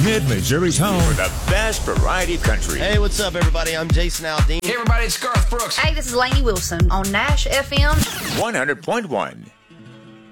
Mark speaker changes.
Speaker 1: Mid-Missouri's home
Speaker 2: for the best variety country.
Speaker 3: Hey, what's up, everybody? I'm Jason Aldean.
Speaker 4: Hey, everybody, it's Garth Brooks.
Speaker 5: Hey, this is Lainey Wilson on Nash FM.
Speaker 2: 100.1.